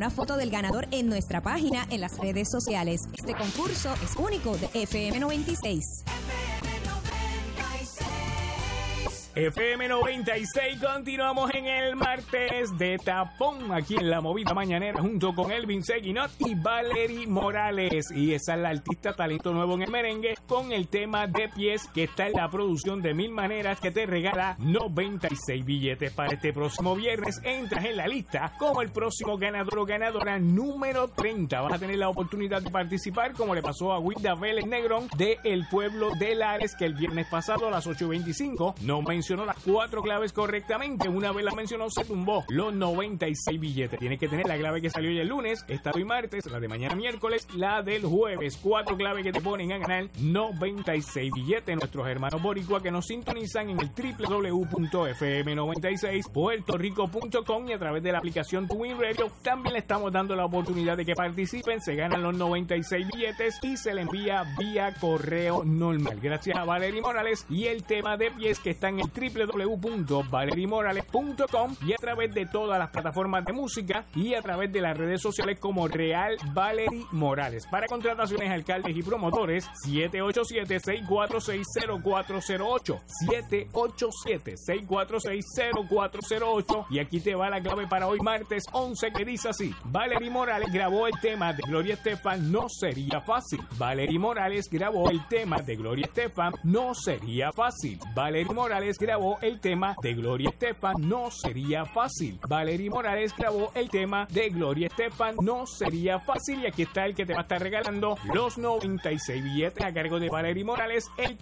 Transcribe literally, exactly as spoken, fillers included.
una foto del ganador en nuestra página en las redes sociales. Este concurso es único de F M noventa y seis. F M noventa y seis, continuamos en el martes de tapón aquí en la movida mañanera junto con Elvin Seguinot y Valerie Morales, y esa es la artista talento nuevo en el merengue con el tema de pies que está en la producción de Mil Maneras, que te regala noventa y seis billetes para este próximo viernes. Entras en la lista como el próximo ganador o ganadora número treinta. Vas a tener la oportunidad de participar, como le pasó a Wilda Vélez Negrón de El Pueblo de Lares, que el viernes pasado a las ocho y veinticinco no mencionó las cuatro claves correctamente. Una vez la mencionó, se tumbó los noventa y seis billetes. Tienes que tener la clave que salió hoy el lunes, esta hoy martes, la de mañana miércoles, la del jueves. Cuatro claves que te ponen a ganar noventa y seis billetes. Nuestros hermanos boricua que nos sintonizan en el doble u doble u doble u punto f m noventa y seis puerto rico punto com y a través de la aplicación TuneIn Radio. También le estamos dando la oportunidad de que participen. Se ganan los noventa y seis billetes y se le envía vía correo normal. Gracias a Valerie Morales y el tema de pies que está en el doble u doble u doble u punto valerie morales punto com y a través de todas las plataformas de música y a través de las redes sociales como Real Valerie Morales. Para contrataciones, alcaldes y promotores, siete ocho siete, seis cuatro seis, cero cuatro cero ocho, siete ocho siete, seis cuatro seis, cero cuatro cero ocho. Y aquí te va la clave para hoy martes once, que dice así: Valerie Morales grabó el tema de Gloria Estefan, No Sería Fácil. Valerie Morales grabó el tema de Gloria Estefan, No Sería Fácil. Valerie Morales grabó el tema de Gloria Estefan, No Sería Fácil. Valerie Morales grabó el tema de Gloria Estefan, No Sería Fácil. Y aquí está el que te va a estar regalando los noventa y seis billetes a cargo de Valerie Morales, el